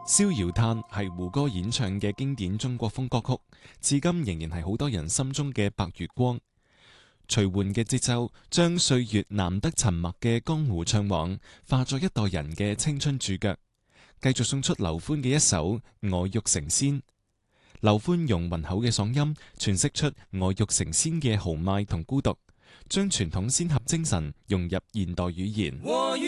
逍遙嘆係胡歌演唱嘅經典中國風歌曲，至今仍然係好多人心中嘅白月光。徐緩嘅節奏將歲月難得沉默嘅江湖暢往化作一代人嘅青春主角。繼續送出劉歡嘅一首《我欲成仙》。劉歡用渾厚嘅嗓音詮釋出我欲成仙嘅豪邁同孤獨，將傳統仙俠精神融入現代語言。